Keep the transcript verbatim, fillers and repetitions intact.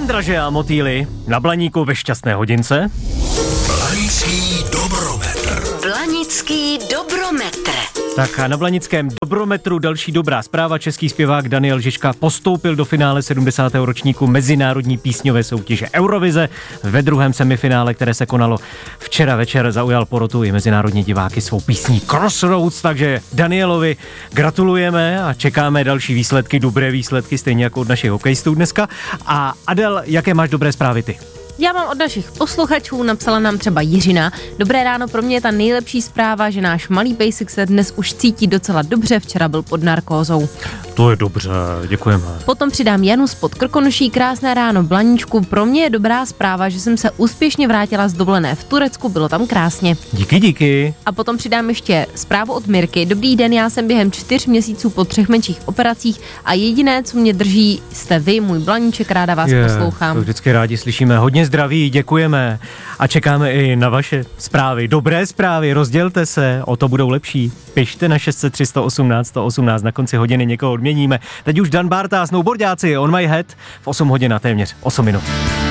Landraže a motýly na Blaníku ve šťastné hodince. Blanický dobrometr. Blanický dobrometr. Tak a na Blanickém dobrometru další dobrá zpráva. Český zpěvák Daniel Žižka postoupil do finále sedmdesátého ročníku mezinárodní písňové soutěže Eurovize. Ve druhém semifinále, které se konalo včera večer, zaujal porotu i mezinárodní diváky svou písní Crossroads, takže Danielovi gratulujeme a čekáme další výsledky, dobré výsledky, stejně jako od našich hokejistů dneska. A Adel, jaké máš dobré zprávy ty? Já mám od našich posluchačů, napsala nám třeba Jiřina. Dobré ráno, pro mě je ta nejlepší zpráva, že náš malý pejsek se dnes už cítí docela dobře, včera byl pod narkózou. To je dobře, děkujeme. Potom přidám Janu spod Krkonoší, krásné ráno Blaníčku. Pro mě je dobrá zpráva, že jsem se úspěšně vrátila z dovolené v Turecku, bylo tam krásně. Díky, díky. A potom přidám ještě zprávu od Mirky. Dobrý den, já jsem během čtyř měsíců po třech menších operacích a jediné, co mě drží, jste vy, můj Blaníček, ráda vás je, poslouchám. To vždycky rádi slyšíme. Hodně zdraví, děkujeme a čekáme i na vaše zprávy. Dobré zprávy, rozdělte se, o to budou lepší. Pište na šest set tři sto osmnáct sto osmnáct, na konci hodiny někoho odměníme. Teď už Dan Barta, snowboardáci, On My Head v osm hodin a téměř osm minut.